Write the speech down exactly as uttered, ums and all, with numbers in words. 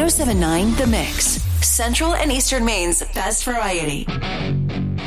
1079 The Mix, Central and Eastern Maine's best variety.